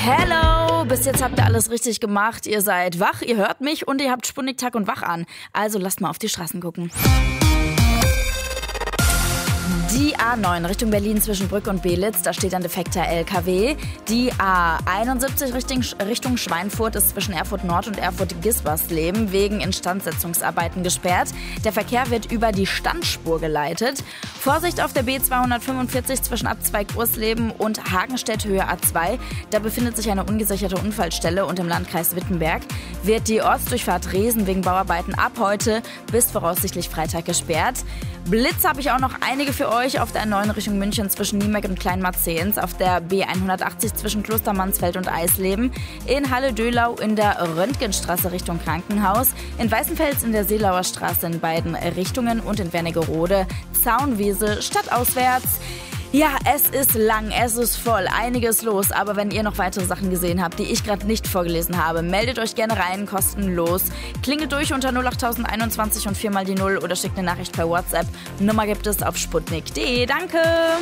Hello, bis jetzt habt ihr alles richtig gemacht. Ihr seid wach, ihr hört mich und ihr habt Sputnik Tag und Wach an. Also lasst mal auf die Straßen gucken. Die A9 Richtung Berlin zwischen Brück und Belitz, da steht ein defekter LKW. Die A71 Richtung Schweinfurt ist zwischen Erfurt Nord und Erfurt Gisbersleben wegen Instandsetzungsarbeiten gesperrt. Der Verkehr wird über die Standspur geleitet. Vorsicht auf der B245 zwischen Abzweig Ursleben und Hagenstedt Höhe A2. Da befindet sich eine ungesicherte Unfallstelle und im Landkreis Wittenberg wird die Ortsdurchfahrt Resen wegen Bauarbeiten ab heute bis voraussichtlich Freitag gesperrt. Blitz habe ich auch noch einige für euch auf der A9 Richtung München zwischen Niemeck und Kleinmarzehns, auf der B180 zwischen Klostermansfeld und Eisleben, in Halle-Dölau in der Röntgenstraße Richtung Krankenhaus, in Weißenfels in der Seelauer Straße in beiden Richtungen und in Wernigerode, Zaunwiese stadtauswärts. Ja, es ist lang, es ist voll, einiges los, aber wenn ihr noch weitere Sachen gesehen habt, die ich gerade nicht vorgelesen habe, meldet euch gerne rein, kostenlos. Klingelt durch unter 08021 und 4 mal die 0 oder schickt eine Nachricht per WhatsApp. Nummer gibt es auf sputnik.de. Danke!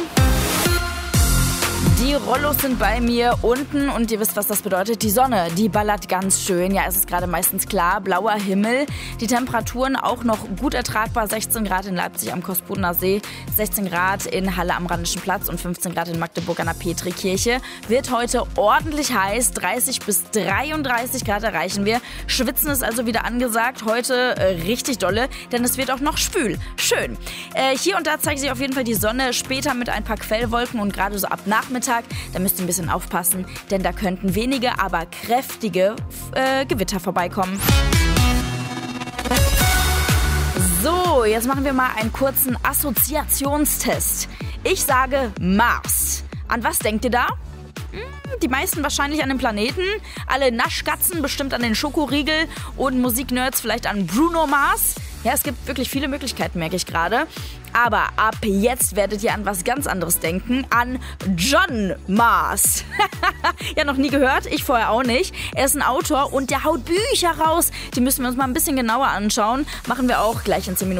Die Rollos sind bei mir unten und ihr wisst, was das bedeutet. Die Sonne, die ballert ganz schön. Ja, es ist gerade meistens klar, blauer Himmel. Die Temperaturen auch noch gut ertragbar. 16 Grad in Leipzig am Kospudener See, 16 Grad in Halle am Rheinischen Platz und 15 Grad in Magdeburg an der Petrikirche. Wird heute ordentlich heiß, 30 bis 33 Grad erreichen wir. Schwitzen ist also wieder angesagt. Heute richtig dolle, denn es wird auch noch schwül. Schön. Hier und da zeigt sich auf jeden Fall die Sonne, später mit ein paar Quellwolken und gerade so ab Nachmittag. Da müsst ihr ein bisschen aufpassen, denn da könnten wenige, aber kräftige Gewitter vorbeikommen. So, jetzt machen wir mal einen kurzen Assoziationstest. Ich sage Mars. An was denkt ihr da? Die meisten wahrscheinlich an den Planeten, alle Naschkatzen bestimmt an den Schokoriegel und Musiknerds vielleicht an Bruno Mars. Ja, es gibt wirklich viele Möglichkeiten, merke ich gerade. Aber ab jetzt werdet ihr an was ganz anderes denken, an John Mars. Ja, noch nie gehört, ich vorher auch nicht. Er ist ein Autor und der haut Bücher raus. Die müssen wir uns mal ein bisschen genauer anschauen. Machen wir auch gleich in 10 Minuten.